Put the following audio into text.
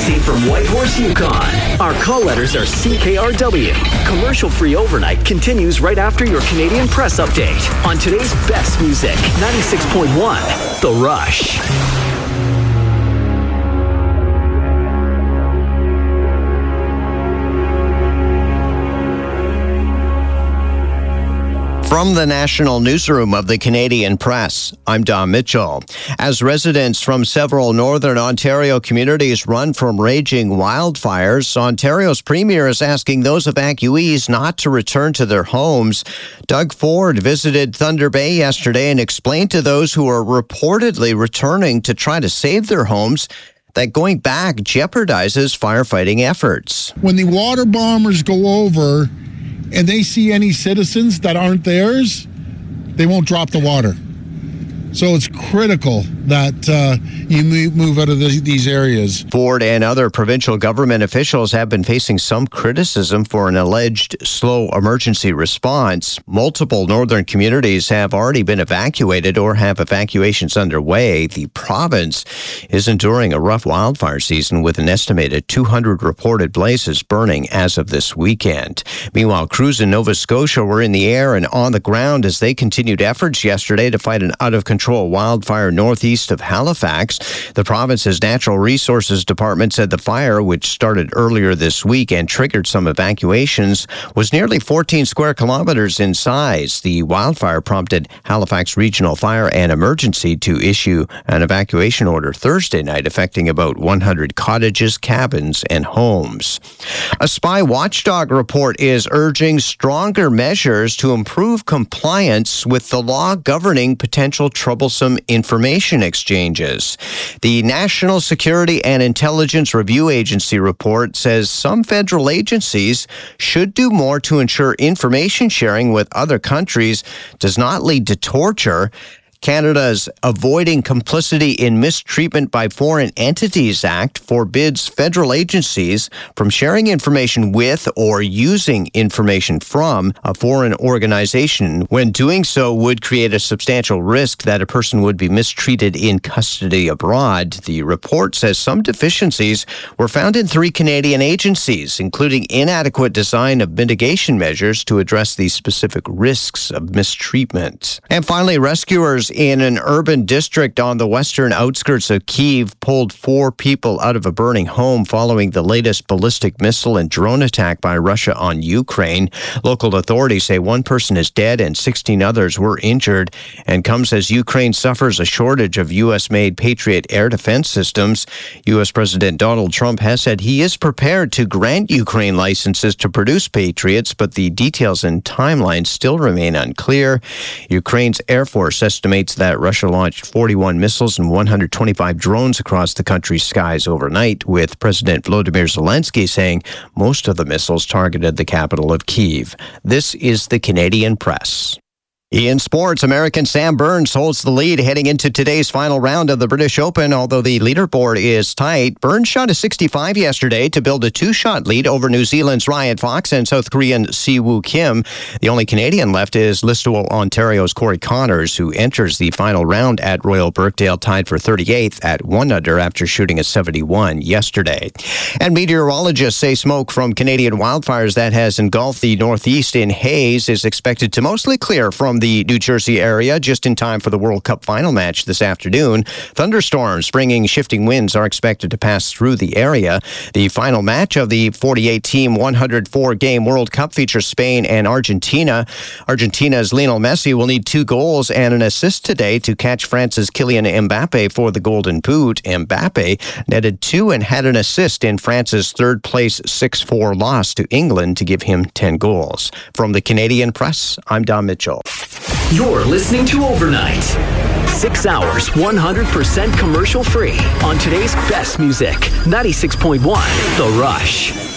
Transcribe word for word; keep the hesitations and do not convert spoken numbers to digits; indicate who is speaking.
Speaker 1: Broadcasting from Whitehorse, Yukon. Our call letters are C K R W. Commercial-free overnight continues right after your Canadian Press update on today's best music, ninety-six point one, The Rush.
Speaker 2: From the National Newsroom of the Canadian Press, I'm Don Mitchell. As residents from several northern Ontario communities run from raging wildfires, Ontario's premier is asking those evacuees not to return to their homes. Doug Ford visited Thunder Bay yesterday and explained to those who are reportedly returning to try to save their homes that going back jeopardizes firefighting efforts.
Speaker 3: When the water bombers go over and they see any citizens that aren't theirs, they won't drop the water. So it's critical that uh, you move out of the, these areas.
Speaker 2: Ford and other provincial government officials have been facing some criticism for an alleged slow emergency response. Multiple northern communities have already been evacuated or have evacuations underway. The province is enduring a rough wildfire season with an estimated two hundred reported blazes burning as of this weekend. Meanwhile, crews in Nova Scotia were in the air and on the ground as they continued efforts yesterday to fight an out-of-control wildfire northeast of Halifax. The province's Natural Resources Department said the fire, which started earlier this week and triggered some evacuations, was nearly fourteen square kilometers in size. The wildfire prompted Halifax Regional Fire and Emergency to issue an evacuation order Thursday night, affecting about one hundred cottages, cabins, and homes. A spy watchdog report is urging stronger measures to improve compliance with the law governing potential troublesome information exchanges. The National Security and Intelligence Review Agency report says some federal agencies should do more to ensure information sharing with other countries does not lead to torture. Canada's Avoiding Complicity in Mistreatment by Foreign Entities Act forbids federal agencies from sharing information with or using information from a foreign organization when doing so would create a substantial risk that a person would be mistreated in custody abroad. The report says some deficiencies were found in three Canadian agencies, including inadequate design of mitigation measures to address the specific risks of mistreatment. And finally, rescuers in an urban district on the western outskirts of Kyiv pulled four people out of a burning home following the latest ballistic missile and drone attack by Russia on Ukraine. Local authorities say one person is dead and sixteen others were injured, and comes as Ukraine suffers a shortage of U S-made Patriot air defense systems. U S President Donald Trump has said he is prepared to grant Ukraine licenses to produce Patriots, but the details and timelines still remain unclear. Ukraine's Air Force estimates that Russia launched forty-one missiles and one hundred twenty-five drones across the country's skies overnight, with President Volodymyr Zelensky saying most of the missiles targeted the capital of Kyiv. This is the Canadian Press. In sports, American Sam Burns holds the lead heading into today's final round of the British Open, although the leaderboard is tight. Burns shot a sixty-five yesterday to build a two-shot lead over New Zealand's Ryan Fox and South Korean Siwoo Kim. The only Canadian left is Listowel, Ontario's Corey Connors, who enters the final round at Royal Birkdale tied for thirty-eighth at one under after shooting a seventy-one yesterday. And meteorologists say smoke from Canadian wildfires that has engulfed the northeast in haze is expected to mostly clear from the New Jersey area just in time for the World Cup final match this afternoon. Thunderstorms bringing shifting winds are expected to pass through the area. The final match of the forty-eight team, one hundred four game World Cup features Spain and Argentina. Argentina's Lionel Messi will need two goals and an assist today to catch France's Kylian Mbappe for the Golden Boot. Mbappe netted two and had an assist in France's third-place six four loss to England to give him ten goals. From the Canadian Press, I'm Don Mitchell.
Speaker 1: You're listening to Overnight. Six hours, one hundred percent commercial free on today's best music, ninety-six point one, The Rush.